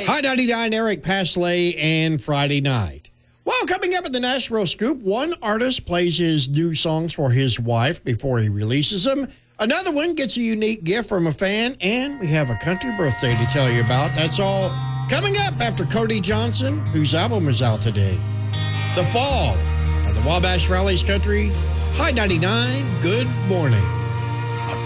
High 99, Eric Paslay, and Friday Night. Well, coming up at the Nashville Scoop, one artist plays his new songs for his wife before he releases them. Another one gets a unique gift from a fan, and we have a country birthday to tell you about. That's all coming up after Cody Johnson, whose album is out today. The Fall on the Wabash Rallies Country. High 99, good morning.